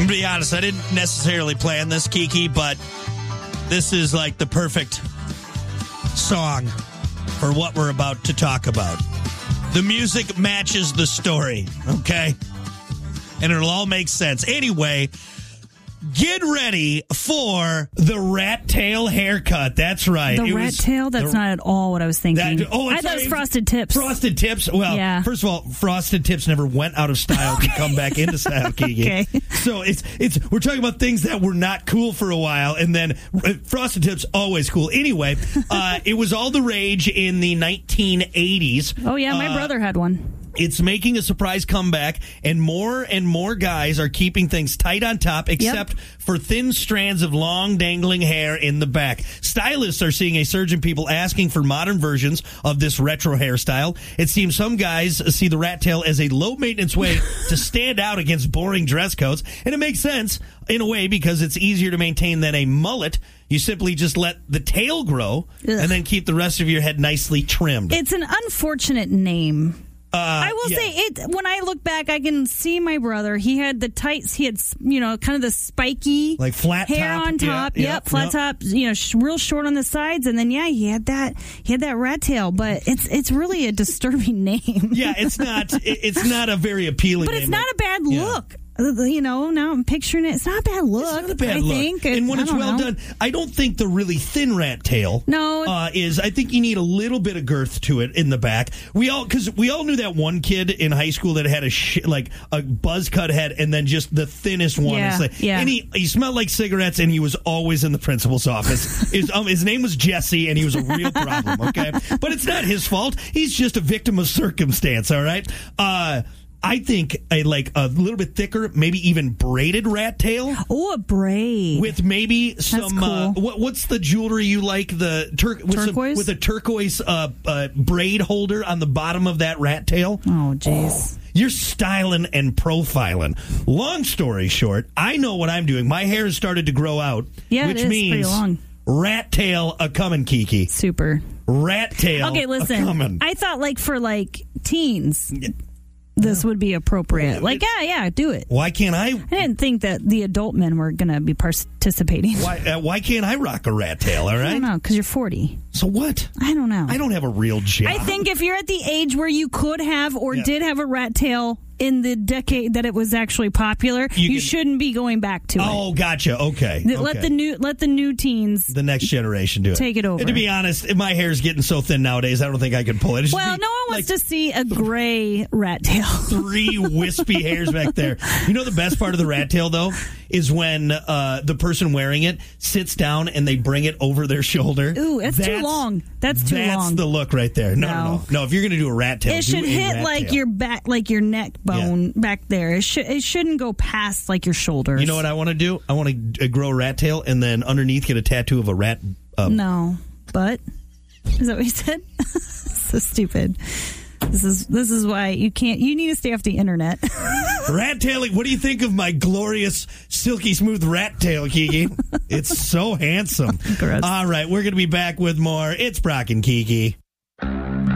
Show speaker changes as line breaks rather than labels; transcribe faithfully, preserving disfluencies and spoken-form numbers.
I'm going to be honest, I didn't necessarily plan this, Kiki, but this is like the perfect song for what we're about to talk about. The music matches the story, okay? And it'll all make sense. Anyway, get ready for the rat tail haircut. That's right.
The
it
rat
was,
tail? That's
the,
not at all what I was thinking.
That, oh,
I thought it was Frosted Tips.
Frosted Tips? Well,
yeah.
First of all, Frosted Tips never went out of style
okay.
to come back into style, Kiki.
Okay.
So it's it's we're talking about things that were not cool for a while, and then uh, Frosted Tips, always cool. Anyway, uh, it was all the rage in the nineteen eighties.
Oh, yeah, my
uh,
brother had one.
It's making a surprise comeback, and more and more guys are keeping things tight on top, except
yep.
for thin strands of long, dangling hair in the back. Stylists are seeing a surge in people asking for modern versions of this retro hairstyle. It seems some guys see the rat tail as a low-maintenance way to stand out against boring dress codes, and it makes sense in a way because it's easier to maintain than a mullet. You simply just let the tail grow Ugh. and then keep the rest of your head nicely trimmed.
It's an unfortunate name.
Uh,
I will
yeah.
say it. When I look back, I can see my brother. He had the tights. He had, you know, kind of the spiky,
like flat
hair
top.
on top.
Yeah,
yep,
yep,
flat
yep.
top. You know, sh- real short on the sides, and then yeah, he had that. He had that rat tail. But it's it's really a disturbing name.
Yeah, it's not. It's not a very appealing.
But it's
name.
not a bad
yeah.
look. You know, now I'm picturing it. It's not a bad look.
It's not a bad
I
look.
think.
And when
I
it's
don't
well
know.
done, I don't think the really thin rat tail
no.
uh, is. I think you need a little bit of girth to it in the back. We all, because we all knew that one kid in high school that had a sh- like a buzz cut head and then just the thinnest one.
Yeah,
like,
yeah.
And he, he smelled like cigarettes and he was always in the principal's office. his, um, his name was Jesse and he was a real problem, okay? But it's not his fault. He's just a victim of circumstance, all right? Uh... I think a like a little bit thicker, maybe even braided rat tail.
Oh, a braid
with maybe some.
That's cool.
uh, what, what's the jewelry you like? The tur- with
turquoise
some, with a turquoise uh, uh, braid holder on the bottom of that rat tail.
Oh, jeez.
Oh, you're styling and profiling. Long story short, I know what I'm doing. My hair has started to grow out,
yeah,
which
it is
means
pretty long.
Rat tail a coming, Kiki.
Super.
Rat tail.
Okay, listen.
A-comin'.
I thought like for like teens. Yeah. This would be appropriate. Like, yeah, yeah, do it.
Why can't I?
I didn't think that the adult men were going to be participating.
Why uh, Why can't I rock a rat tail, all right?
I don't know, because you're forty.
So what?
I don't know.
I don't have a real job.
I think if you're at the age where you could have or
yeah.
did have a rat tail in the decade that it was actually popular, you, you can, shouldn't be going back to
oh,
it.
Oh, gotcha. Okay.
Let
okay.
the new let the new teens,
the next generation, do it.
Take it over.
And to be honest, my hair's getting so thin nowadays, I don't think I can pull it. it
well, no one
like
wants to see a gray rat tail.
Three wispy hairs back there. You know the best part of the rat tail, though, is when uh, the person wearing it sits down and they bring it over their shoulder.
Ooh, that's, that's too long. That's too
that's
long.
That's the look right there. No, no, no. No, no if you're going to do a rat tail,
it should hit like
tail.
your back, like your neck bone yeah. back there. It should. It shouldn't go past like your shoulders.
You know what I want to do? I want to grow a rat tail and then underneath get a tattoo of a rat. Um,
no, but is that what you said? So stupid. This is this is why you can't. You need to stay off the internet.
Rat tailing. What do you think of my glorious, silky smooth rat tail, Kiki? It's so handsome.
Gross.
All right, we're going to be back with more. It's Brock and Kiki.